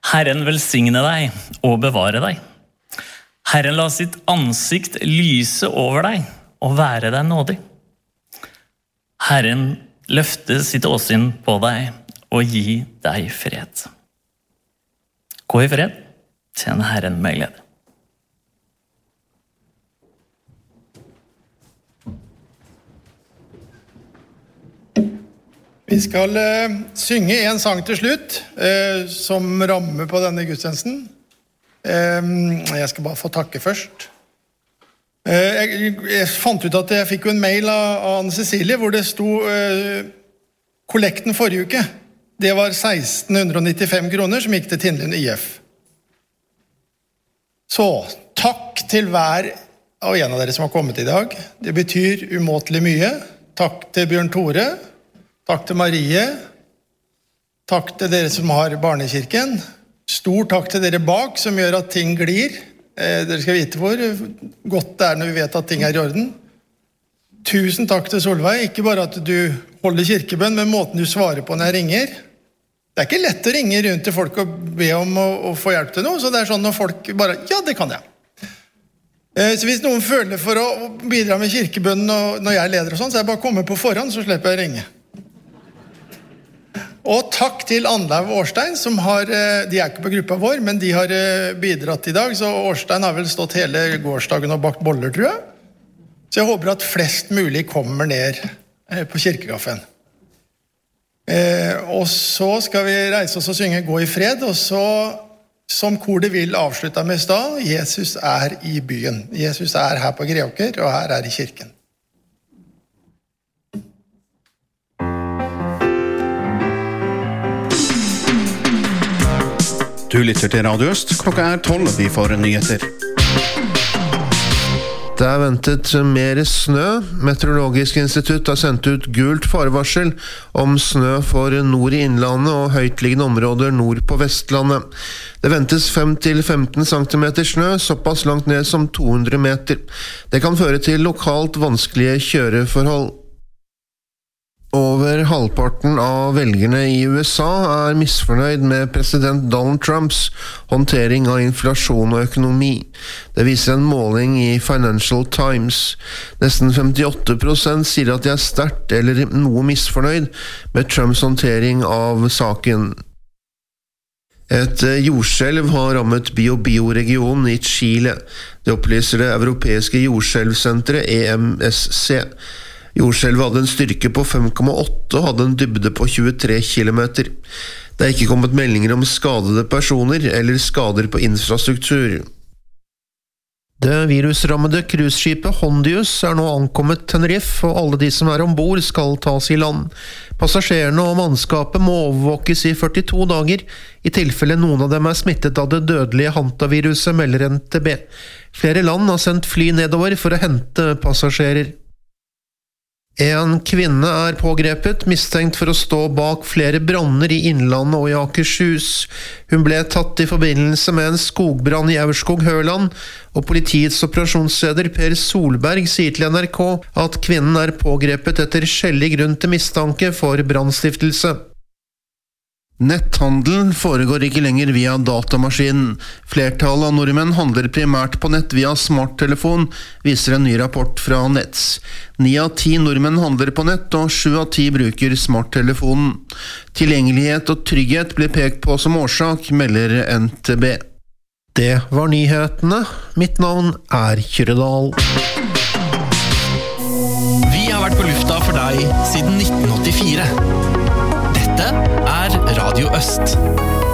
Herren velsigne deg og bevare deg. Herren la sitt ansikt lyse over deg og være deg nådig. Herren løfte sitt åsyn på deg og gi deg fred. Gå i fred, tjen Herren med glede. Vi skal synge en sang til slutt, som rammer på denne gudstjenesten. Jeg skal bare få takke først. Jeg fant ut at jeg fikk jo en mail av Anne-Cecilie, hvor det stod kollekten forrige uke. Det var 1695 kroner som gikk til Tindlund IF. Så, takk til hver av en av dere som har kommet i dag. Det betyr umåtelig mye. Takk til Bjørn Tore. Takk til Marie. Takk til dere som har barnekirken. Stor takk til dere bak, som gjør at ting glir. Dere skal vite hvor godt det når vi vet at ting i orden. Tusen takk til Solveig. Ikke bare at du holder kirkebønn, men måten du svarer på når jeg ringer. Det ikke lett å ringe rundt til folk og be om å få hjelp til noe, så det sånn når folk bare, ja, det kan jeg. Så hvis noen føler for å bidra med kirkebønn når jeg leder og sånn, så jeg bare kommer på forhånd, så slipper jeg å ringe. Og takk til Anlaug Årstein, som de ikke på gruppa vår, men de har bidratt i dag, så Årstein har vel stått hele gårsdagen og bakt boller, tror jeg. Så jeg håper at flest mulig kommer ned på kirkekaffen. Og så skal vi reise oss og synge «Gå i fred», og så, som kor det vil, avslutte med i dag, Jesus i byen. Jesus her på Greåker, og her i kirken. Du lytter til Radio Øst. Klokka 12, vi får nyheter. Det ventet mer snø. Meteorologisk institutt har sendt ut gult farevarsel om snø for nord i innlandet og høytliggende områder nord på Vestlandet. Det ventes 5-15 cm snø, såpass langt ned som 200 meter. Det kan føre til lokalt vanskelige kjøreforhold. Over halvparten av velgerne i USA misfornøyd med president Donald Trumps håndtering av inflasjon og økonomi. Det viser en måling i Financial Times. Nesten 58% sier at de sterkt eller noe misfornøyd med Trumps håndtering av saken. Et jordskjelv har rammet Biobío-regionen i Chile. Det opplyser det europeiske jordskjelvsenteret EMSC. Jordskjelvet hadde en styrke på 5,8 og hadde en dybde på 23 kilometer. Det ikke kommet meldinger om skadede personer eller skader på infrastruktur. Det virusrammede cruiseskipet Hondius nå ankommet Tenerife, og alle de som ombord skal tas i land. Passasjerene og mannskapet må overvåkes i 42 dager, i tilfelle noen av dem smittet av det dødelige hantaviruset, melder NTB. Flere land har sendt fly nedover for å hente passasjerer. En kvinne pågrepet, mistenkt for å stå bak flere branner i Innlandet og i Akershus. Hun ble tatt i forbindelse med en skogbrann i Aurskog-Høland, og politiets operasjonsleder Per Solberg sier til NRK at kvinnen pågrepet etter skjellig grunn til mistanke for brannstiftelse. Netthandel foregår ikke lenger via datamaskinen. Flertallet av nordmenn handler primært på nett via smarttelefon, viser en ny rapport fra Nets. 9 av 10 nordmenn handler på nett, og 7 av 10 bruker smarttelefonen. Tilgjengelighet og trygghet blir pekt på som årsak, melder NTB. Det var nyhetene. Mitt navn Kyrre Dahl. Vi har vært på lufta for deg siden 1984. Dette Radio Øst.